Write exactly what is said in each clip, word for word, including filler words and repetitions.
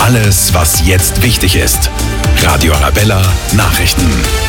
Alles, was jetzt wichtig ist. Radio Arabella Nachrichten.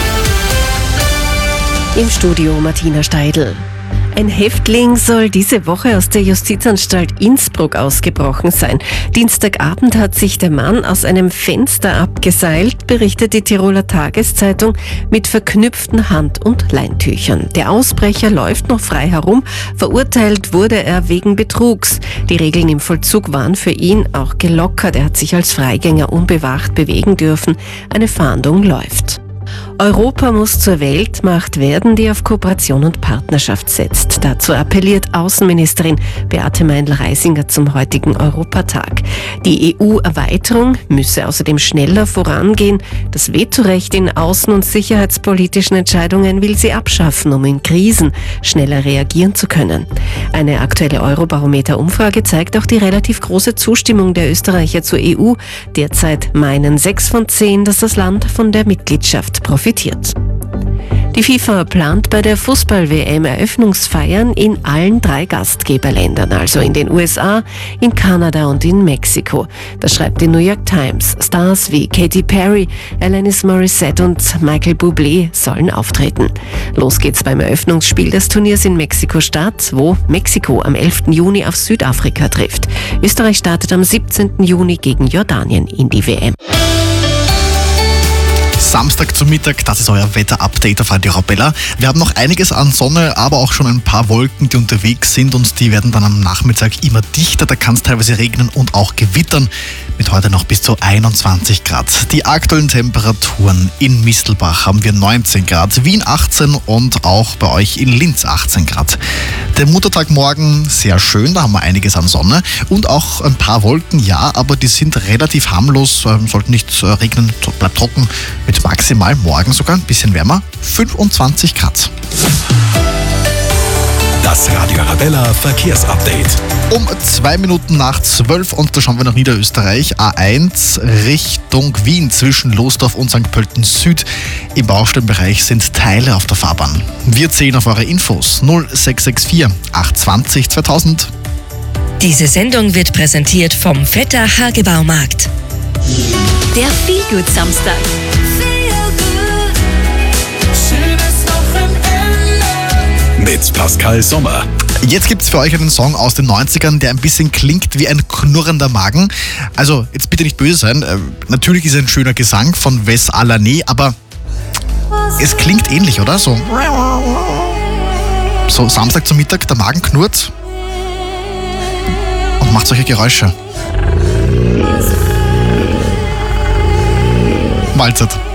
Im Studio Martina Steidl. Ein Häftling soll diese Woche aus der Justizanstalt Innsbruck ausgebrochen sein. Dienstagabend hat sich der Mann aus einem Fenster abgeseilt, berichtet die Tiroler Tageszeitung, mit verknüpften Hand- und Leintüchern. Der Ausbrecher läuft noch frei herum. Verurteilt wurde er wegen Betrugs. Die Regeln im Vollzug waren für ihn auch gelockert. Er hat sich als Freigänger unbewacht bewegen dürfen. Eine Fahndung läuft. Europa muss zur Weltmacht werden, die auf Kooperation und Partnerschaft setzt. Dazu appelliert Außenministerin Beate Meindl-Reisinger zum heutigen Europatag. Die E U-Erweiterung müsse außerdem schneller vorangehen. Das Vetorecht in außen- und sicherheitspolitischen Entscheidungen will sie abschaffen, um in Krisen schneller reagieren zu können. Eine aktuelle Eurobarometer-Umfrage zeigt auch die relativ große Zustimmung der Österreicher zur E U. Derzeit meinen sechs von zehn, dass das Land von der Mitgliedschaft profitiert. Die FIFA plant bei der Fußball-W M Eröffnungsfeiern in allen drei Gastgeberländern, also in den U S A, in Kanada und in Mexiko. Das schreibt die New York Times. Stars wie Katy Perry, Alanis Morissette und Michael Bublé sollen auftreten. Los geht's beim Eröffnungsspiel des Turniers in Mexiko-Stadt, wo Mexiko am elften Juni auf Südafrika trifft. Österreich startet am siebzehnten Juni gegen Jordanien in die W M. Samstag zum Mittag, das ist euer Wetter-Update auf Radio Arabella. Wir haben noch einiges an Sonne, aber auch schon ein paar Wolken, die unterwegs sind und die werden dann am Nachmittag immer dichter. Da kann es teilweise regnen und auch gewittern. Mit heute noch bis zu einundzwanzig Grad. Die aktuellen Temperaturen in Mistelbach haben wir neunzehn Grad, Wien achtzehn und auch bei euch in Linz achtzehn Grad. Der Muttertag morgen sehr schön, da haben wir einiges an Sonne und auch ein paar Wolken, ja, aber die sind relativ harmlos, sollten nicht regnen, bleibt trocken, mit maximal morgen sogar ein bisschen wärmer, fünfundzwanzig Grad. Das Radio Arabella Verkehrsupdate. Um zwei Minuten nach zwölf und da schauen wir nach Niederösterreich. A eins Richtung Wien zwischen Losdorf und Sankt Pölten Süd. Im Baustellenbereich sind Teile auf der Fahrbahn. Wir zählen auf eure Infos null sechs sechs vier acht zwei null zweitausend. Diese Sendung wird präsentiert vom Vetter Hagebaumarkt. Der Feelgood Samstag. Mit Pascal Sommer. Jetzt gibt's für euch einen Song aus den neunzigern, der ein bisschen klingt wie ein knurrender Magen. Also, jetzt bitte nicht böse sein. Äh, natürlich ist ein schöner Gesang von Wes Alané, aber es klingt ähnlich, oder? So, so Samstag zum Mittag, der Magen knurrt und macht solche Geräusche. Mahlzeit.